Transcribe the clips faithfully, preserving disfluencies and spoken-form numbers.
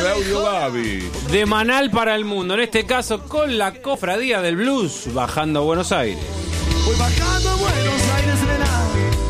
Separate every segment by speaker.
Speaker 1: Claudio Babi.
Speaker 2: De Manal para el mundo, en este caso con la Cofradía del Blues, bajando a Buenos Aires.
Speaker 3: Voy bajando a Buenos Aires, nena.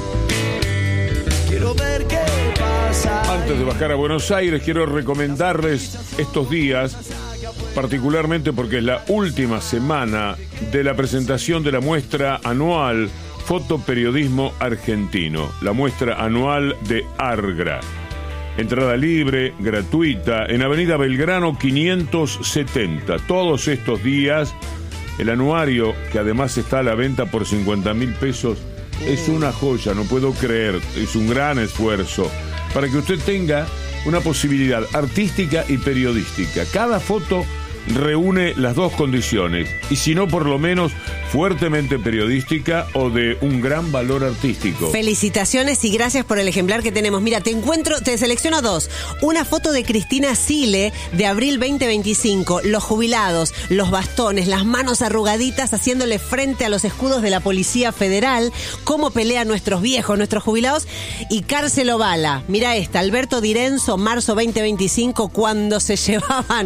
Speaker 3: Quiero ver qué pasa.
Speaker 1: Antes de bajar a Buenos Aires, quiero recomendarles estos días, particularmente porque es la última semana de la presentación de la muestra anual Fotoperiodismo Argentino, la muestra anual de ARGRA. Entrada libre, gratuita, en Avenida Belgrano quinientos setenta. Todos estos días, el anuario, que además está a la venta por cincuenta mil pesos, es una joya, no puedo creer, es un gran esfuerzo, para que usted tenga una posibilidad artística y periodística. Cada foto reúne las dos condiciones, y si no, por lo menos fuertemente periodística o de un gran valor artístico.
Speaker 4: Felicitaciones y gracias por el ejemplar que tenemos. Mira, te encuentro, te selecciono dos. Una foto de Cristina Sile de abril veinte veinticinco, los jubilados, los bastones, las manos arrugaditas haciéndole frente a los escudos de la Policía Federal, cómo pelean nuestros viejos, nuestros jubilados, y Cárcel Ovala. Mira esta, Alberto Direnzo, marzo veinte veinticinco, cuando se llevaban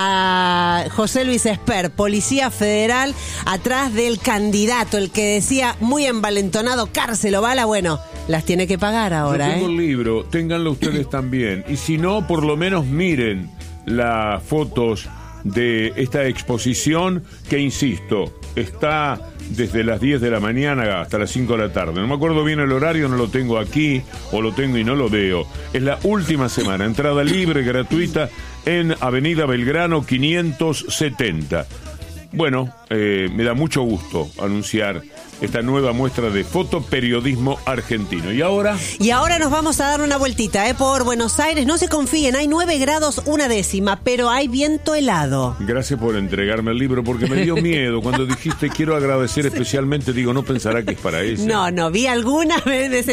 Speaker 4: a José Luis Esper, Policía Federal, atrás del candidato, el que decía muy envalentonado, Cárcel Ovala. Bueno, las tiene que pagar ahora.
Speaker 1: Yo tengo
Speaker 4: ¿eh?
Speaker 1: el libro, ténganlo ustedes también. Y si no, por lo menos miren las fotos de esta exposición que, insisto, está desde las diez de la mañana hasta las cinco de la tarde. No me acuerdo bien el horario, no lo tengo aquí, o lo tengo y no lo veo. Es la última semana, entrada libre, gratuita, en Avenida Belgrano quinientos setenta. Bueno, eh, me da mucho gusto anunciar esta nueva muestra de fotoperiodismo argentino. ¿Y ahora?
Speaker 4: Y ahora nos vamos a dar una vueltita ¿eh? por Buenos Aires. No se confíen, hay nueve grados una décima, pero hay viento helado.
Speaker 1: Gracias por entregarme el libro, porque me dio miedo. Cuando dijiste quiero agradecer especialmente, digo, no pensará que es para eso.
Speaker 4: No, no, vi algunas veces